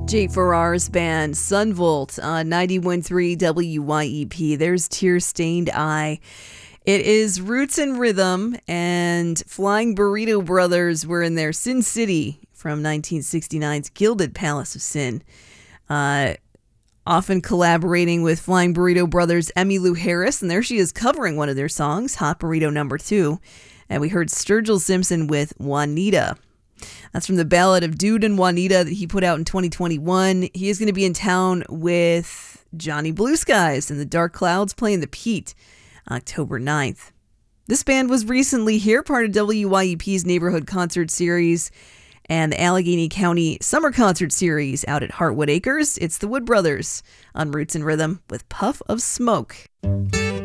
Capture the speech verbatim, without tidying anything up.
Jay Farrar's band Sunvolt on ninety-one point three W Y E P. There's Tear Stained Eye. It is Roots and Rhythm, and Flying Burrito Brothers were in their Sin City from nineteen sixty-nine's Gilded Palace of Sin. Uh, often collaborating with Flying Burrito Brothers' Emmylou Harris, and there she is covering one of their songs, Hot Burrito Number Two. And we heard Sturgill Simpson with Juanita. That's from the Ballad of Dude and Juanita that he put out in twenty twenty-one. He is going to be in town with Johnny Blue Skies and the Dark Clouds playing the Pete October ninth. This band was recently here, part of W Y E P's Neighborhood Concert Series and the Allegheny County Summer Concert Series out at Heartwood Acres. It's the Wood Brothers on Roots and Rhythm with Puff of Smoke.